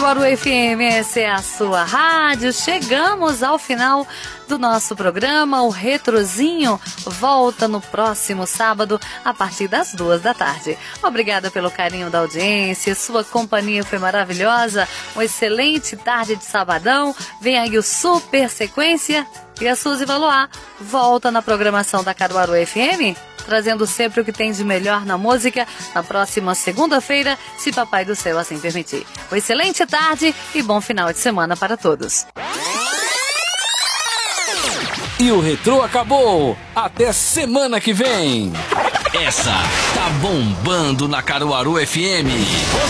Caruaru FM, essa é a sua rádio. Chegamos ao final do nosso programa. O Retrozinho volta no próximo sábado, a partir das 2h. Obrigada pelo carinho da audiência, sua companhia foi maravilhosa. Uma excelente tarde de sabadão. Vem aí o Super Sequência e a Suzy Valois volta na programação da Caruaru FM, trazendo sempre o que tem de melhor na música, na próxima segunda-feira, se Papai do Céu assim permitir. Uma excelente tarde e bom final de semana para todos. E o Retrô acabou! Até semana que vem! Essa tá bombando na Caruaru FM.